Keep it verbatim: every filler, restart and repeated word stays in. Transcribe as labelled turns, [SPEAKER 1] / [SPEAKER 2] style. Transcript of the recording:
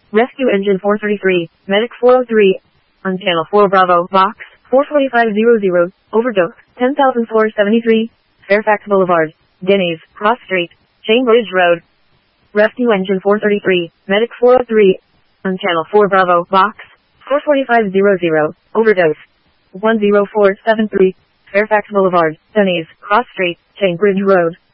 [SPEAKER 1] Rescue Engine four thirty-three, Medic four oh three, on Channel four Bravo, Box four forty-five hundred, overdose, ten thousand four hundred seventy-three, Fairfax Boulevard, Denny's, Cross Street, Chainbridge Road. Rescue Engine four thirty-three, Medic four oh three, on Channel four Bravo, Box four forty-five hundred, overdose, one oh four seven three, Fairfax Boulevard, Denny's, Cross Street, Chainbridge Road.